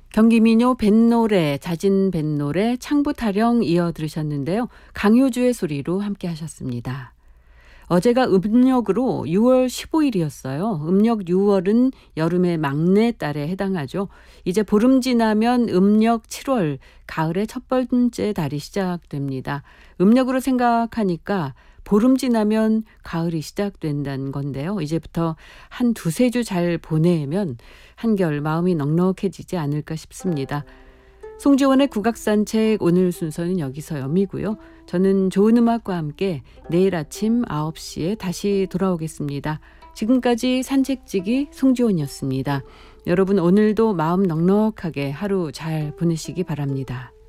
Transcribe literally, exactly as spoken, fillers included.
경기민요 뱃노래, 잦은 뱃노래, 창부타령 이어 들으셨는데요. 강효주의 소리로 함께 하셨습니다. 어제가 음력으로 유월 십오일이었어요. 음력 유월은 여름의 막내딸에 해당하죠. 이제 보름 지나면 음력 칠월, 가을의 첫 번째 달이 시작됩니다. 음력으로 생각하니까 보름 지나면 가을이 시작된다는 건데요. 이제부터 한 두세 주 잘 보내면 한결 마음이 넉넉해지지 않을까 싶습니다. 송지원의 국악산책 오늘 순서는 여기서 여미고요. 저는 좋은 음악과 함께 내일 아침 아홉 시에 다시 돌아오겠습니다. 지금까지 산책지기 송지원이었습니다. 여러분 오늘도 마음 넉넉하게 하루 잘 보내시기 바랍니다.